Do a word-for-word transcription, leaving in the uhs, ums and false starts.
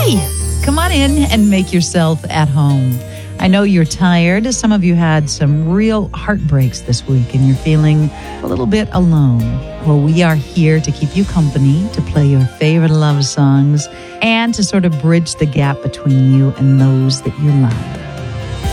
Hi, come on in and make yourself at home. I know you're tired. Some of you had some real heartbreaks this week and you're feeling a little bit alone. Well, we are here to keep you company, to play your favorite love songs, and to sort of bridge the gap between you and those that you love.